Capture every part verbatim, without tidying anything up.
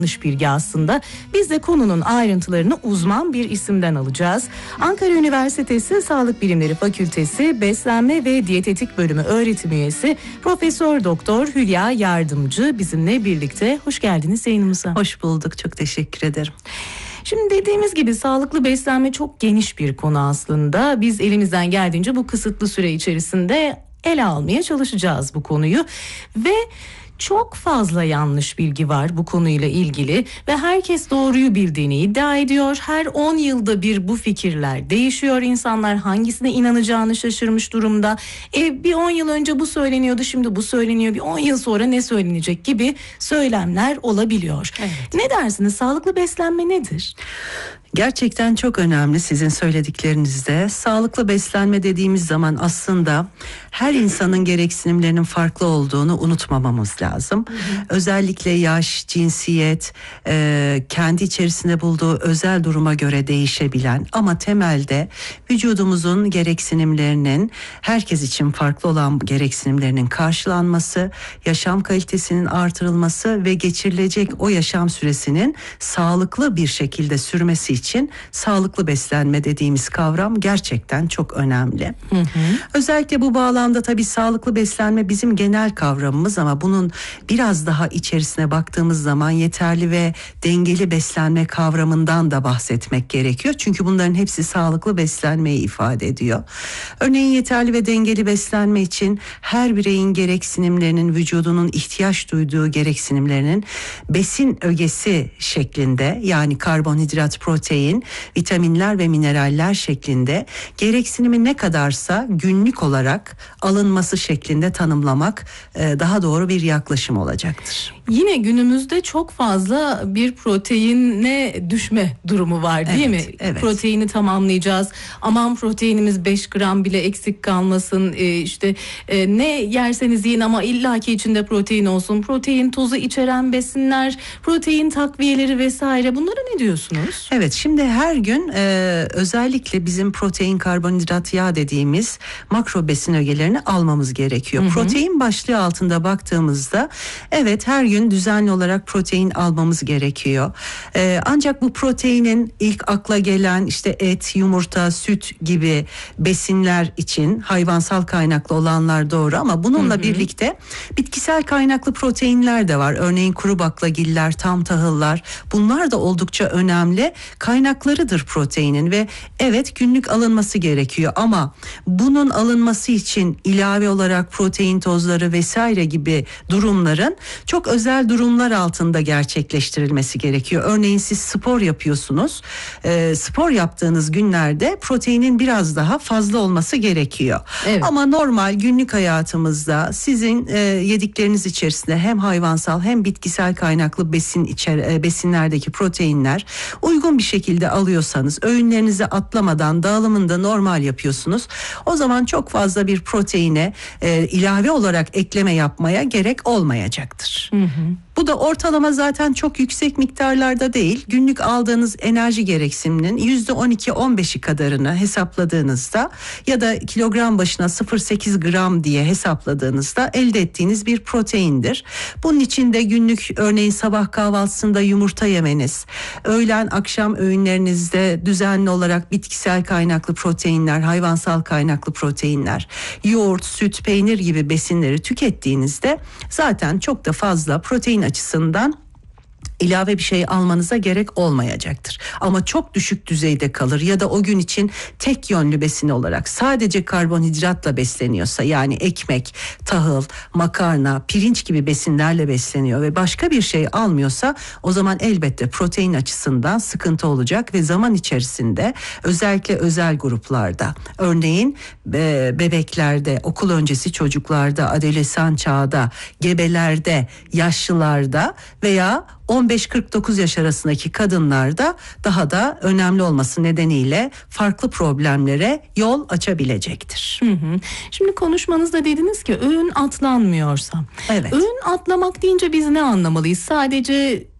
bilgi aslında. Biz de konunun ayrıntılarını uzman bir isimden alacağız. Ankara Üniversitesi Sağlık Bilimleri Fakültesi Beslenme ve Diyetetik Bölümü öğretim üyesi Profesör Doktor Hülya Yardımcı bizimle birlikte. Hoş geldiniz yayınımıza. Hoş bulduk. Çok teşekkür ederim. Şimdi dediğimiz gibi sağlıklı beslenme çok geniş bir konu aslında. Biz elimizden geldiğince bu kısıtlı süre içerisinde ele almaya çalışacağız bu konuyu ve çok fazla yanlış bilgi var bu konuyla ilgili ve herkes doğruyu bildiğini iddia ediyor. Her on yılda bir bu fikirler değişiyor. İnsanlar hangisine inanacağını şaşırmış durumda. E, bir on yıl önce bu söyleniyordu, şimdi bu söyleniyor. Bir on yıl sonra ne söylenecek gibi söylemler olabiliyor. Evet. Ne dersiniz? Sağlıklı beslenme nedir? Gerçekten çok önemli sizin söylediklerinizde. Sağlıklı beslenme dediğimiz zaman aslında her insanın gereksinimlerinin farklı olduğunu unutmamamız lazım. Hı hı. Özellikle yaş, cinsiyet, e, kendi içerisinde bulduğu özel duruma göre değişebilen ama temelde vücudumuzun gereksinimlerinin, herkes için farklı olan gereksinimlerinin karşılanması, yaşam kalitesinin artırılması ve geçirilecek o yaşam süresinin sağlıklı bir şekilde sürmesi için için sağlıklı beslenme dediğimiz kavram gerçekten çok önemli. Hı hı. Özellikle bu bağlamda tabii sağlıklı beslenme bizim genel kavramımız ama bunun biraz daha içerisine baktığımız zaman yeterli ve dengeli beslenme kavramından da bahsetmek gerekiyor. Çünkü bunların hepsi sağlıklı beslenmeyi ifade ediyor. Örneğin yeterli ve dengeli beslenme için her bireyin gereksinimlerinin, vücudunun ihtiyaç duyduğu gereksinimlerinin besin ögesi şeklinde, yani karbonhidrat, protein, vitaminler ve mineraller şeklinde gereksinimi ne kadarsa günlük olarak alınması şeklinde tanımlamak daha doğru bir yaklaşım olacaktır. Yine günümüzde çok fazla bir proteine düşme durumu var değil evet, mi? Evet. Proteini tamamlayacağız. Aman proteinimiz beş gram bile eksik kalmasın. Ee, işte e, ne yerseniz yiyin ama illaki içinde protein olsun. Protein tozu içeren besinler, protein takviyeleri vesaire. Bunlara ne diyorsunuz? Evet, şimdi her gün e, özellikle bizim protein, karbonhidrat, yağ dediğimiz makro besin ögelerini almamız gerekiyor. Hı hı. Protein başlığı altında baktığımızda evet her gün düzenli olarak protein almamız gerekiyor. Ee, ancak bu proteinin ilk akla gelen işte et, yumurta, süt gibi besinler için hayvansal kaynaklı olanlar doğru ama bununla hı hı. birlikte bitkisel kaynaklı proteinler de var. Örneğin kuru baklagiller, tam tahıllar, bunlar da oldukça önemli kaynaklarıdır proteinin ve evet günlük alınması gerekiyor ama bunun alınması için ilave olarak protein tozları vesaire gibi durumların çok özel durumlar altında gerçekleştirilmesi gerekiyor. Örneğin siz spor yapıyorsunuz. E, spor yaptığınız günlerde proteinin biraz daha fazla olması gerekiyor. Evet. Ama normal günlük hayatımızda sizin e, yedikleriniz içerisinde hem hayvansal hem bitkisel kaynaklı besin içer, e, besinlerdeki proteinler uygun bir şekilde alıyorsanız, öğünlerinizi atlamadan dağılımını da normal yapıyorsunuz. O zaman çok fazla bir proteine e, ilave olarak ekleme yapmaya gerek olmayacaktır. Hı hı. Bu da ortalama zaten çok yüksek miktarlarda değil. Günlük aldığınız enerji gereksiniminin yüzde on iki on beşi kadarını hesapladığınızda ya da kilogram başına sıfır virgül sekiz gram diye hesapladığınızda elde ettiğiniz bir proteindir. Bunun için de günlük örneğin sabah kahvaltısında yumurta yemeniz, öğlen akşam öğünlerinizde düzenli olarak bitkisel kaynaklı proteinler, hayvansal kaynaklı proteinler, yoğurt, süt, peynir gibi besinleri tükettiğinizde zaten çok da fazla protein açısından ilave bir şey almanıza gerek olmayacaktır. Ama çok düşük düzeyde kalır ya da o gün için tek yönlü besin olarak sadece karbonhidratla besleniyorsa, yani ekmek, tahıl, makarna, pirinç gibi besinlerle besleniyor ve başka bir şey almıyorsa o zaman elbette protein açısından sıkıntı olacak ve zaman içerisinde özellikle özel gruplarda, örneğin be- bebeklerde, okul öncesi çocuklarda, adolesan çağda, gebelerde, yaşlılarda veya on beş kırk dokuz yaş arasındaki kadınlarda daha da önemli olması nedeniyle farklı problemlere yol açabilecektir. Hı hı. Şimdi konuşmanızda dediniz ki öğün atlanmıyorsa. Evet. Öğün atlamak deyince biz ne anlamalıyız? Sadece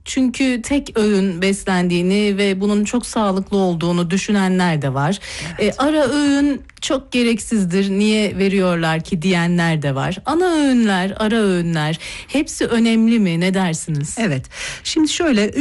Çünkü tek öğün beslendiğini ve bunun çok sağlıklı olduğunu düşünenler de var. Evet. E, ara öğün çok gereksizdir, niye veriyorlar ki diyenler de var. Ana öğünler, ara öğünler hepsi önemli mi? Ne dersiniz? Evet. Şimdi şöyle